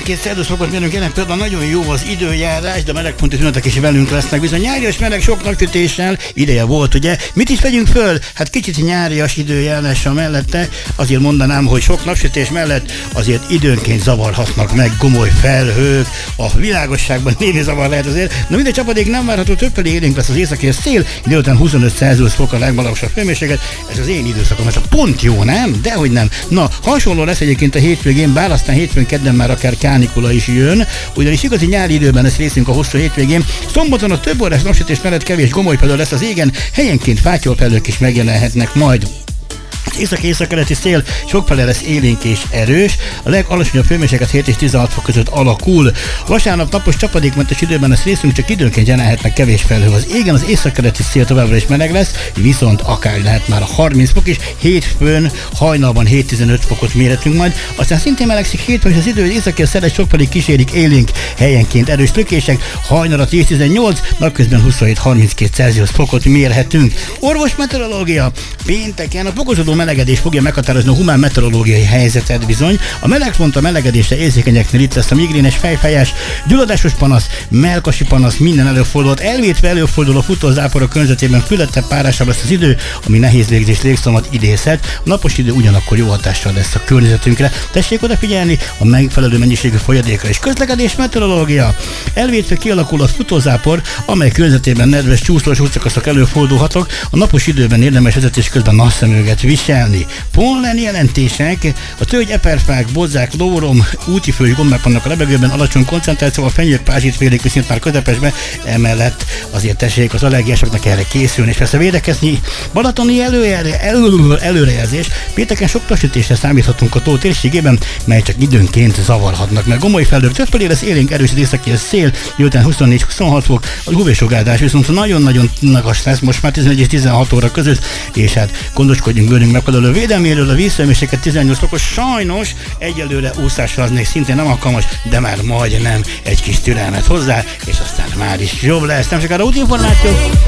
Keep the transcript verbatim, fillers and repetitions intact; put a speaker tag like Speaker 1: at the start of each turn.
Speaker 1: tizenkét Celsius fokot mérünk jelen pillanatban, nagyon jó az időjárás, de melegponti tünetek is velünk lesznek. Bizony nyárias meleg, sok napsütéssel, ideje volt, ugye? Mit is vegyünk föl? Hát kicsit nyárias időjárással mellette, azért mondanám, hogy sok napsütés mellett azért időnként zavarhatnak meg gomoly felhők, a világosságban némi zavar lehet azért. Na mindegy, csapadék nem várható, többfelé élénk lesz az északi szél, délután huszonöt Celsius fok a legmagasabb hőmérséklet. Ez az én időszakom, ez a pont jó, nem? Dehogy nem. Na, hasonló lesz egyébként a hétvégén, bár aztán hétfőn, kedden már akár kánikula is jön, ugyanis igazi nyári időben lesz részünk a hosszú hétvégén. Szombaton a több órás napsütés mellett kevés gomoly felhő lesz az égen, helyenként fátyolfelhők is megjelenhetnek majd. Az észak-északkeleti szél sokfele lesz élénk és erős, a legalacsonyabb hőmérséklet hét és tizenhat fok között alakul. Vasárnap napos csapadékmentes időben lesz részünk, csak időnként jelenhetnek kevés felhő az égen, az északkeleti szél továbbra is meleg lesz, viszont akár lehet már a harminc fok is, hétfőn hajnalban hét-tizenöt fokot mérhetünk majd, aztán szintén melegszik hétfőn, és az idő, hogy északi szeles sokfelé kísérik élénk, helyenként erős lökések, hajnalra tíz-tizennyolc, napközben huszonhét-harminckét Celsius fokot mérhetünk. Orvos meteorológia, pénteken a fokozódó melegedés fogja meghatározni a humán meteorológiai helyzetet bizony. A melegfront a melegedésre érzékenyeknél itt lesz a migrénes, fejfájás, gyulladásos panasz, mellkasi panasz, minden előfordulhat. Elvétve előfordul a futózápor a környezetében, fületebb párásabb lesz az idő, ami nehéz légzés légszamat idézhet. A napos idő ugyanakkor jó hatással lesz a környezetünkre. Tessék odafigyelni a megfelelő mennyiségű folyadékra és közlekedés meteorológia. Elvétve kialakul a futózápor, amely környezetében nedves csúszós útszakaszok előfordulhatok. A napos időben érdemes vezetés közben napszemüveget viselni. Pollen jelentések, a tölgy, eperfák, bozzák, lórom, útifői gombák vannak a levegőben, alacsony koncentrációval, fenyők, pázsitfélék viszont már közepesbe, emellett azért tessék az allergiásoknak erre készülni, és persze védekezni. Balatoni előre, elő, előrejelzés, pénteken sok napsütésre számíthatunk a tó térségében, mely csak időnként zavarhatnak meg. Gomoly felhők többfelé lesz élénk erős az északi szél, délután huszonnégy-huszonhat fok, a u vé-sugárzás viszont nagyon-nagyon magas lesz most már tizenegy és tizenhat óra között, és hát gondoskodjunk bőrünk megfelelő védelméről, a vízhőmérséklet tizennyolc fokos, sajnos egyelőre úszásra az még szintén nem alkalmas, de már majdnem egy kis türelmet hozzá, és aztán már is jobb lesz. Nem sokára útinformáció.